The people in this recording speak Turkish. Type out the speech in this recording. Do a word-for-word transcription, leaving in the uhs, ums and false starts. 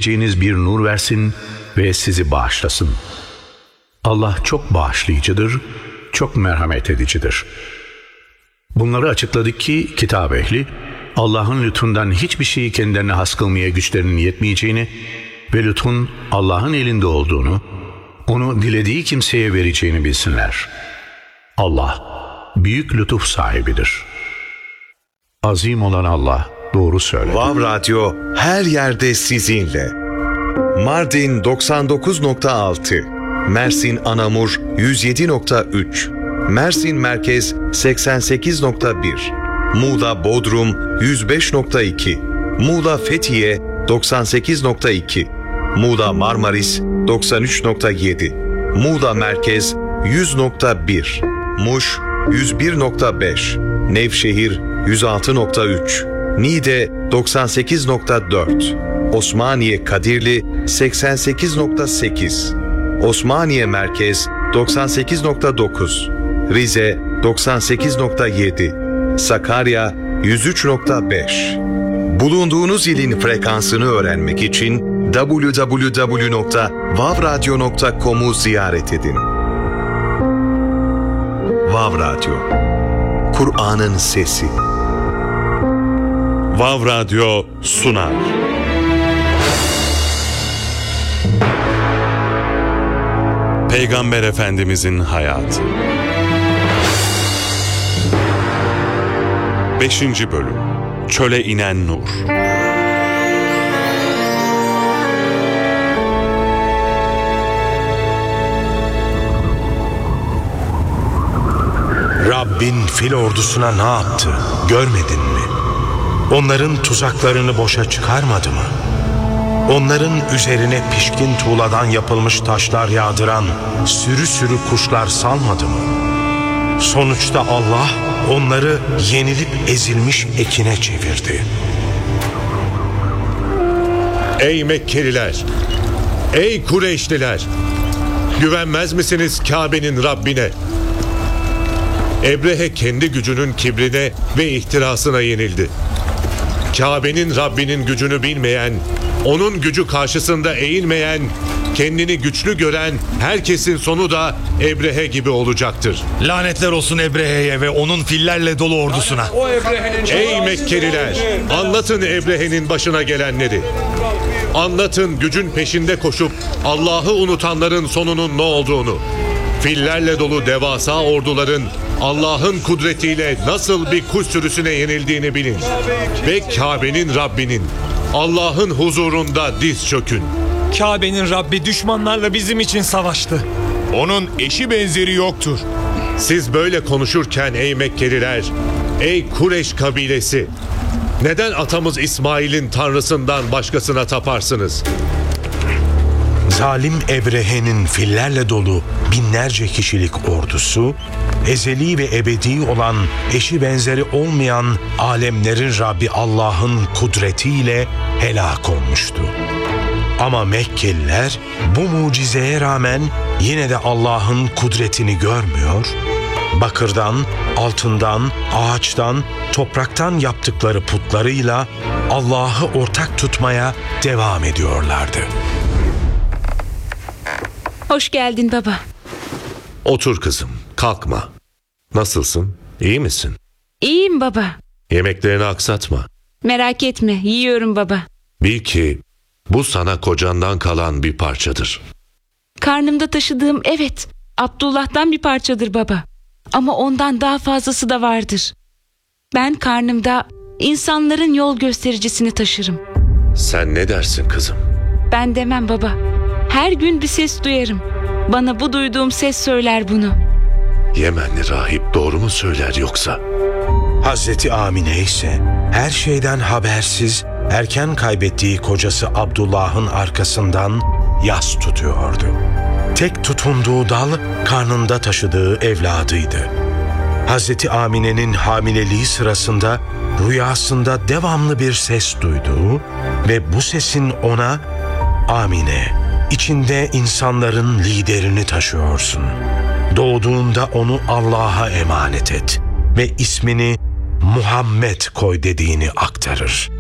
görebileceğiniz bir nur versin ve sizi bağışlasın. Allah çok bağışlayıcıdır, çok merhamet edicidir. Bunları açıkladık ki kitap ehli, Allah'ın lütfundan hiçbir şeyi kendilerine has kılmaya güçlerinin yetmeyeceğini ve lütfun Allah'ın elinde olduğunu, onu dilediği kimseye vereceğini bilsinler. Allah büyük lütuf sahibidir. Azim olan Allah doğru söyler. Vav Radyo her yerde sizinle. Mardin doksan dokuz nokta altı, Mersin Anamur yüz yedi nokta üç, Mersin Merkez seksen sekiz nokta bir, Muğla Bodrum yüz beş nokta iki, Muğla Fethiye doksan sekiz nokta iki, Muğla Marmaris doksan üç nokta yedi, Muğla Merkez yüz nokta bir, Muş yüz bir nokta beş, Nevşehir yüz altı nokta üç, Niğde doksan sekiz nokta dört, Osmaniye Kadirli seksen sekiz nokta sekiz, Osmaniye Merkez doksan sekiz nokta dokuz, Rize doksan sekiz nokta yedi, Sakarya yüz üç nokta beş. Bulunduğunuz ilin frekansını öğrenmek için double-u double-u double-u nokta vav radyo nokta com'u ziyaret edin. Vav Radyo, Kur'an'ın sesi. Vav Radyo sunar. Peygamber Efendimizin hayatı. Beşinci bölüm. Çöle inen nur. Rabbin fil ordusuna ne yaptı? Görmedin mi? Onların tuzaklarını boşa çıkarmadı mı? Onların üzerine pişkin tuğladan yapılmış taşlar yağdıran sürü sürü kuşlar salmadı mı? Sonuçta Allah onları yenilip ezilmiş ekine çevirdi. Ey Mekkeliler! Ey Kureyşliler! Güvenmez misiniz Kabe'nin Rabbine? Ebrehe kendi gücünün kibrine ve ihtirasına yenildi. Kabe'nin Rabbinin gücünü bilmeyen, onun gücü karşısında eğilmeyen, kendini güçlü gören herkesin sonu da Ebrehe gibi olacaktır. Lanetler olsun Ebrehe'ye ve onun fillerle dolu ordusuna. Ey Mekkeliler! Anlatın Ebrehe'nin başına gelenleri. Anlatın gücün peşinde koşup Allah'ı unutanların sonunun ne olduğunu. Fillerle dolu devasa orduların Allah'ın kudretiyle nasıl bir kuş sürüsüne yenildiğini bilin. Ve Kabe'nin Rabbinin, Allah'ın huzurunda diz çökün. Kabe'nin Rabbi düşmanlarla bizim için savaştı. Onun eşi benzeri yoktur. Siz böyle konuşurken ey Mekkeliler, ey Kureş kabilesi, neden atamız İsmail'in tanrısından başkasına taparsınız? Zalim Ebrehe'nin fillerle dolu binlerce kişilik ordusu, ezeli ve ebedi olan eşi benzeri olmayan alemlerin Rabbi Allah'ın kudretiyle helak olmuştu. Ama Mekkeliler bu mucizeye rağmen yine de Allah'ın kudretini görmüyor, bakırdan, altından, ağaçtan, topraktan yaptıkları putlarıyla Allah'ı ortak tutmaya devam ediyorlardı. Hoş geldin baba. Otur kızım, kalkma. Nasılsın? İyi misin? İyiyim baba. Yemeklerini aksatma. Merak etme, yiyorum baba. Bil ki bu sana kocandan kalan bir parçadır. Karnımda taşıdığım evet, Abdullah'tan bir parçadır baba. Ama ondan daha fazlası da vardır. Ben karnımda insanların yol göstericisini taşırım. Sen ne dersin kızım? Ben demem baba. Her gün bir ses duyarım. Bana bu duyduğum ses söyler bunu. Yemenli rahip doğru mu söyler yoksa? Hazreti Amine ise her şeyden habersiz erken kaybettiği kocası Abdullah'ın arkasından yas tutuyordu. Tek tutunduğu dal karnında taşıdığı evladıydı. Hazreti Amine'nin hamileliği sırasında rüyasında devamlı bir ses duyduğu ve bu sesin ona "Amine, içinde insanların liderini taşıyorsun. Doğduğunda onu Allah'a emanet et ve ismini Muhammed koy" dediğini aktarır.